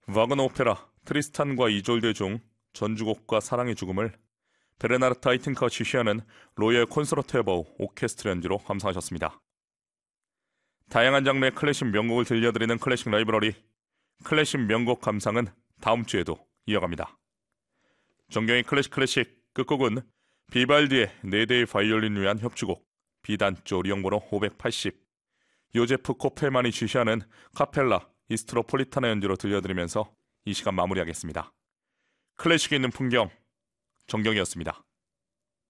와그너 오페라 트리스탄과 이졸드 중 전주곡과 사랑의 죽음을 베르나르트 하이틴크와 지휘하는 로열 콘서트 에버 오케스트라 연주로 감상하셨습니다. 다양한 장르의 클래식 명곡을 들려드리는 클래식 라이브러리 클래식 명곡 감상은 다음 주에도 이어갑니다. 정경의 클래식 끝곡은 비발디의 4대의 바이올린을 위한 협주곡 비단조 리용번호 580 요제프 코펠만이 지휘하는 카펠라 이스트로폴리타나 연주로 들려드리면서 이 시간 마무리하겠습니다. 클래식이 있는 풍경 정경이었습니다.